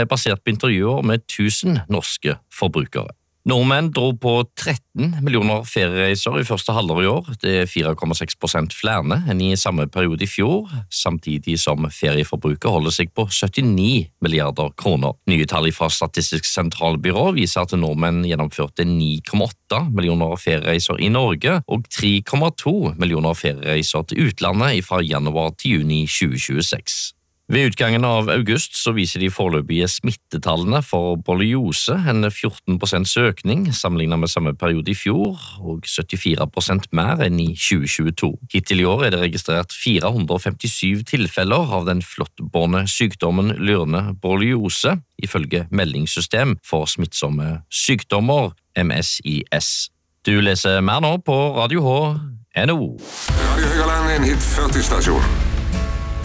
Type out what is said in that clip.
basert på intervjuer med 1000 norske forbrukere. Nordmenn dro på 13 millioner feriereiser i første halvår i år. Det er 4,6% flere enn i samme periode i fjor, samtidig som ferieforbruket holder seg på 79 milliarder kroner. Nye tall fra Statistisk sentralbyrå viser at nordmenn gjennomførte 9,8 millioner feriereiser i Norge og 3,2 millioner feriereiser til utlandet fra januar til juni 2026. Ved utgangen av august så viser de foreløpige smittetallene for borreliose en 14% økning sammenlignet med samme periode i fjor, og 74% mer enn i 2022. Hittil i år er det registrert 457 tilfeller av den flåttbårne sykdommen lyrende borreliose, ifølge Meldingssystem for smittsomme sykdommer, MSIS. Du leser mer nå på Radio H.no. Radio Høgaland, en hit 40-stasjon.